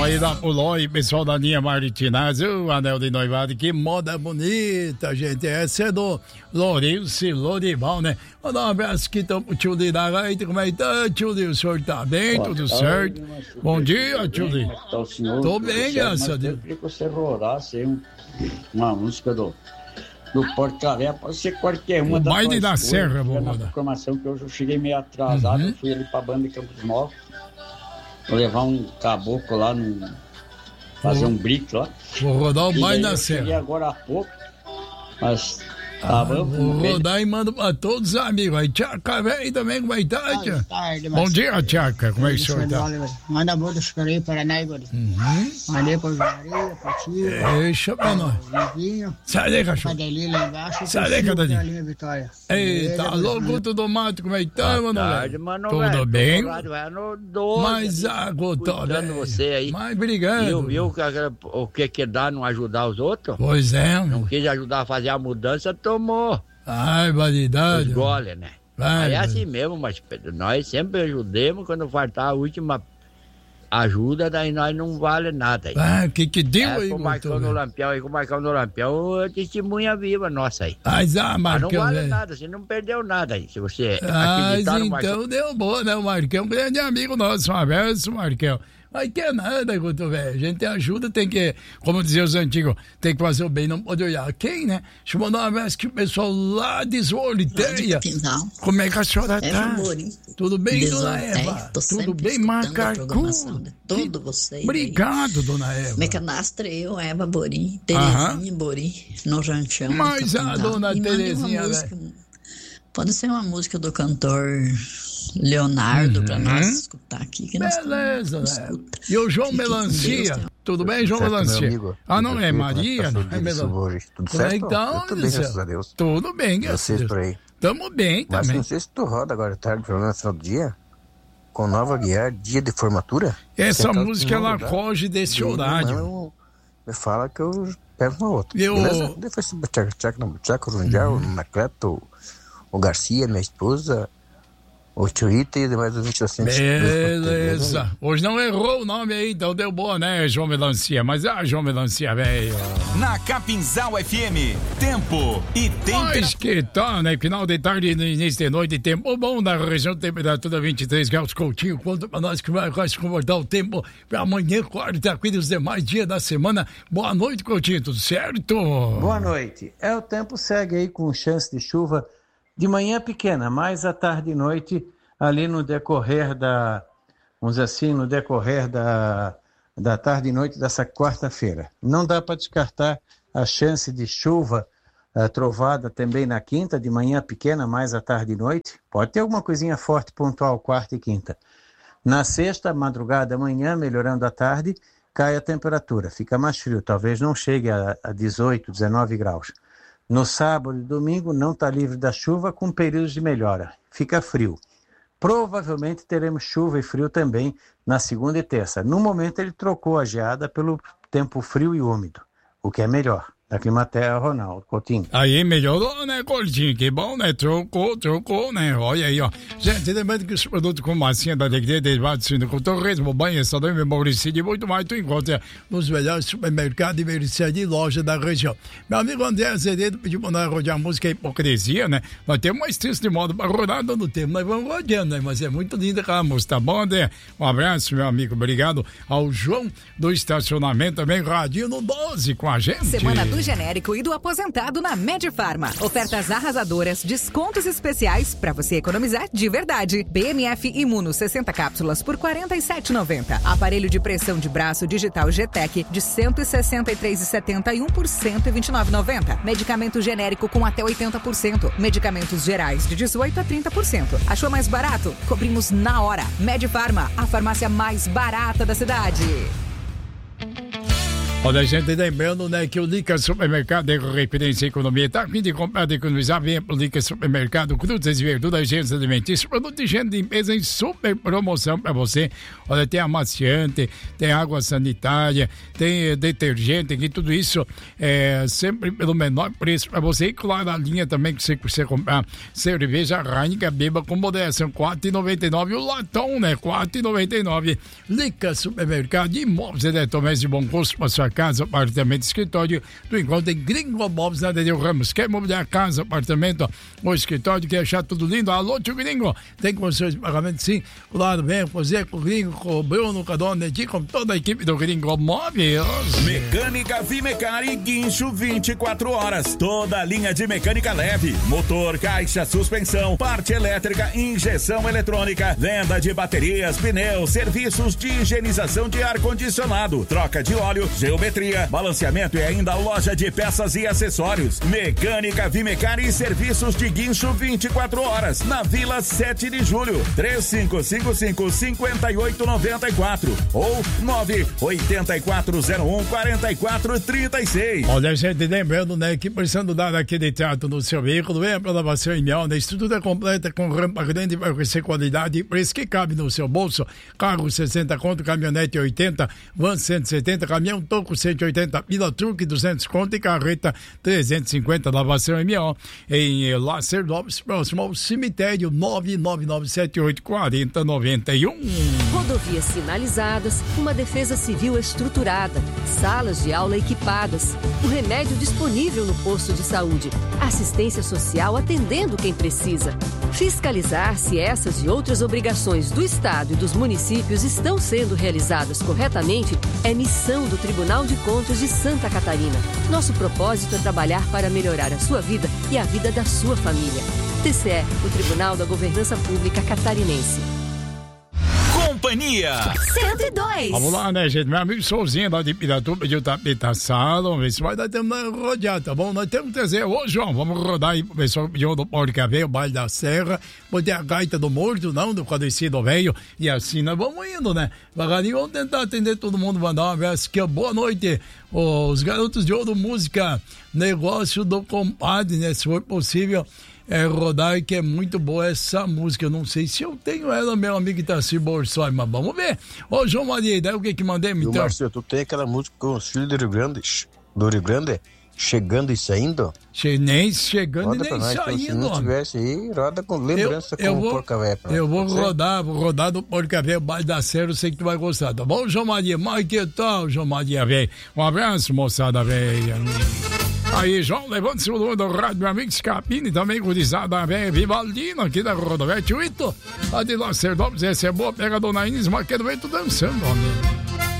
Vamos aí dar pro Loi, pessoal da linha Martinazzi, o anel de noivado, que moda bonita, gente. Essa é do Lourenço Lorival, né? Vou dar um abraço aqui então pro tio Li da Gaita. Como é que tá, tio Li? O senhor tá bem? Tudo certo? Bom dia, tio Li. Tá o senhor? Tô bem, graças a Deus. Eu queria que você rodasse uma música do Porcaré, pode ser qualquer uma. O Baile da Serra, vou rodar. Na programação que hoje eu cheguei meio atrasado, eu fui ali pra banda de Campos Novos. Vou levar um caboclo lá, fazer um brick lá. Vou rodar o Baile da Serra. Eu cheguei agora há pouco, mas vou rodar e mando pra todos os amigos. Aí, Tchaca, vem também, como é que tá, Tchaca? Bom dia, Tchaca, como é que o senhor tá? Manda boa dos Correio Paraná, Igor. Mandei pra Maria, pra tia. Deixa pra nós. Sai daí, cachorro. Lá embaixo. Sai daí, Cadalinho. Vitória. Eita, louco do mato, como é que tá, mano? Tudo bem? Mas água toda. Você aí. Mas obrigado. Viu o que dá não ajudar os outros? Pois é. Não quis ajudar a fazer a mudança, tomou. Ai, validade. Os gole, né? É assim mesmo, mas nós sempre ajudemos. Quando faltar a última ajuda, daí nós não vale nada. Que deu aí, com o Marcão no Lampião aí, com o Marcão no Lampião, testemunha viva nossa aí. Mas Marcão, não vale nada, você não perdeu nada aí, se você acreditar no Marcão. Então deu boa, né, o Marcão, grande amigo nosso, um abraço, Marcão. Mas que é nada, Guto, velho. A gente ajuda, tem que, como diziam os antigos, tem que fazer o bem, não pode olhar quem, né? Deixa eu mandar uma vez que o pessoal lá de Zorliteia. Como é que a senhora tá? Tudo bem, dona Eva? Tudo bem, Macacu? Todo vocês. Obrigado, dona Eva. Me cadastre eu, Eva Borim, Terezinha Borim, no Ranchão. Mas a dona Terezinha, velho. Pode ser uma música do cantor Leonardo para nós escutar aqui. Que beleza, né? E o João Melancia? Tudo bem, João Melancia? Não é Maria? Não é Melancia? Tudo certo? Então, tudo bem, graças a Deus. Tudo bem, graças a Deus. Por aí. Tamo bem também. Mas não sei se tu roda agora tarde, pelo menos no final do dia, com Nova Guiar, dia de formatura. Essa música, ela foge desse horário. Me fala que eu pego uma outra. Beleza? Depois Tchaco, Rundial, o Anacleto, o Garcia, minha esposa, o Tchuíta e demais ouvintes assim. Beleza. Hoje não errou o nome aí, então deu boa, né, João Melancia? Mas João Melancia, velho. Na Capinzal FM, tempo e temperatura. Mas que tal, né? Final de tarde, início de noite, tempo bom na região, temperatura 23 graus. Coutinho, conta pra nós que vai se comportar o tempo pra amanhã, quarta-feira e os demais dias da semana. Boa noite, Coutinho, tudo certo? Boa noite. O tempo segue aí com chance de chuva de manhã pequena, mais à tarde e noite, ali no decorrer da tarde e noite dessa quarta-feira. Não dá para descartar a chance de chuva trovada também na quinta, de manhã pequena, mais à tarde e noite. Pode ter alguma coisinha forte, pontual, quarta e quinta. Na sexta, madrugada, amanhã, melhorando à tarde, cai a temperatura, fica mais frio, talvez não chegue a 18, 19 graus. No sábado e domingo não está livre da chuva, com períodos de melhora. Fica frio. Provavelmente teremos chuva e frio também na segunda e terça. No momento ele trocou a geada pelo tempo frio e úmido, o que é melhor. Da Climaterra, Ronaldo Coutinho. Aí melhorou, né, Coutinho? Que bom, né? Trocou, né? Olha aí, ó. Gente, lembrando que os produtos como massinha da alegria, derivados de torresmo, banho, salão, memoricídio e muito mais, tu encontra nos melhores supermercados e mercearia e loja da região. Meu amigo André Azevedo pediu pra nós rodear a música Hipocrisia, né? Nós temos uma estresse de modo para rodar no tempo, nós vamos rodeando, né? Mas é muito linda aquela música, tá bom, André? Um abraço, meu amigo, obrigado ao João do estacionamento, também radinho no 12 com a gente. Semana do genérico e do aposentado na Medifarma. Ofertas arrasadoras, descontos especiais para você economizar de verdade. BMF Imuno 60 cápsulas por R$ 47,90. Aparelho de pressão de braço digital GTEC de R$ 163,71 por R$ 129,90. Medicamento genérico com até 80%. Medicamentos gerais de 18% a 30%. Achou mais barato? Cobrimos na hora. Medifarma, a farmácia mais barata da cidade. Olha, a gente lembrando, né, que o Lica Supermercado é referência em economia. Tá a fim de comprar, de economizar, venha pro Lica Supermercado, frutas e verduras, agências alimentícias, produtos de higiene de limpeza em super promoção pra você. Olha, tem amaciante, tem água sanitária, tem detergente, e tudo isso sempre pelo menor preço pra você. E claro, a linha também que você comprar cerveja Heineken, beba com moderação, R$4,99. O latão, né, R$4,99. Lica Supermercado, imóveis eletrodomésticos de bom gosto para sua casa, apartamento, escritório. Tu encontra em Gringo Móveis na Dedeu Ramos. Quer mobiliar casa, apartamento ou escritório? Quer achar tudo lindo? Alô, tio Gringo. Tem condições de pagamento, sim. Claro, vem fazer com o Gringo, com o Bruno, com a dona Nedir, com toda a equipe do Gringo Móveis. Mecânica Vimecari, guincho 24 horas. Toda a linha de mecânica leve. Motor, caixa, suspensão, parte elétrica, injeção eletrônica, venda de baterias, pneus, serviços de higienização de ar-condicionado, troca de óleo, geometria, balanceamento e ainda loja de peças e acessórios. Mecânica Vimecari e serviços de guincho 24 horas. Na Vila 7 de Julho. 3555-5894 ou 98401-4436. Olha, gente, lembrando, né, que precisando dar aquele trato no seu veículo, venha para lavação em Miau, né? Estrutura completa com rampa grande para oferecer qualidade e preço que cabe no seu bolso. Carro 60 conto, caminhonete 80, van 170, caminhão toco 180, pila truque 200 conto e carreta 350. Lavação em Miau, em Lacer Lopes, próximo ao cemitério. 999784091. Rodovias sinalizadas, uma defesa civil estruturada, salas de aula equipadas, o remédio disponível no posto de saúde, assistência social atendendo quem precisa. Fiscalizar se essas e outras obrigações do Estado e dos municípios estão sendo realizadas corretamente é missão do Tribunal de Contas de Santa Catarina. Nosso propósito é trabalhar para melhorar a sua vida e a vida da sua família. TCE, o Tribunal da Governança Pública Catarinense. Companhia 102. Vamos lá, né, gente? Meu amigo Souzinho lá de Piratuba pediu tapete sala. Vamos ver se vai dar tempo de rodear, tá bom? Nós temos que trazer. Ô, João, vamos rodar aí pro pessoal que pediu do Porto Café, o baile da Serra. Botar a gaita do morto, não, do falecido velho. E assim nós vamos indo, né? Devagarinho, vamos tentar atender todo mundo, mandar uma vez que boa noite. Os garotos de ouro, música, negócio do compadre, né? Se for possível. Rodar, que é muito boa essa música. Eu não sei se eu tenho ela, meu amigo Itaci Borsoi, mas vamos ver. Ô, João Maria, daí o que mandei, então? Marcelo, tu tem aquela música com os filhos do Rio Grande, chegando e saindo? Nem chegando roda e nem saindo. Se não tivesse aí, roda com lembrança com o Porcavé. Eu vou rodar do Porcavé, o baile da Serra, eu sei que tu vai gostar, tá bom, João Maria? Mas que tal, João Maria, velho? Um abraço, moçada, velho. Aí, João, levante-se o nome do rádio, meu amigo Scapini, também gurizada, velho, Vivaldino, aqui da Rodovete 8, lá de Lacerdópolis, essa é boa, pega a dona Inês Maquedo, vem tu dançando, homem.